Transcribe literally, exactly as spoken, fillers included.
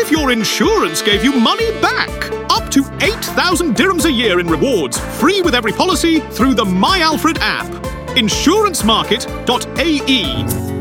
if your insurance gave you money back? Up to eight thousand dirhams a year in rewards, free with every policy through the My Alfred app. insurance market dot A E